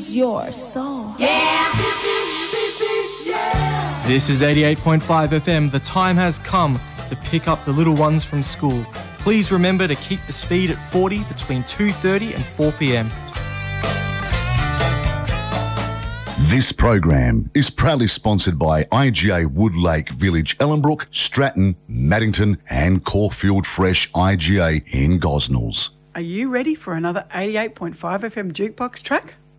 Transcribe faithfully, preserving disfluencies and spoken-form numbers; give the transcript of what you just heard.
is your song. Yeah. This is eighty-eight point five F M. The time has come to pick up the little ones from school. Please remember to keep the speed at forty between two thirty and four p m. This program is proudly sponsored by I G A Woodlake Village, Ellenbrook, Stratton, Maddington and Caulfield Fresh I G A in Gosnells. Are you ready for another eighty-eight point five F M jukebox track?